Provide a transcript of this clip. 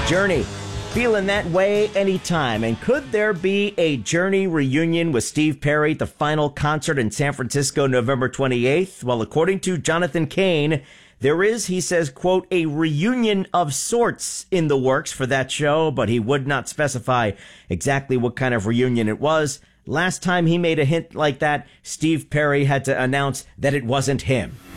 Journey. Feeling that way anytime. And could there be a Journey reunion with Steve Perry at the final concert in San Francisco, November 28th? Well, according to Jonathan Cain, there is, he says, quote, a reunion of sorts in the works for that show, but he would not specify exactly what kind of reunion it was. Last time he made a hint like that, Steve Perry had to announce that it wasn't him.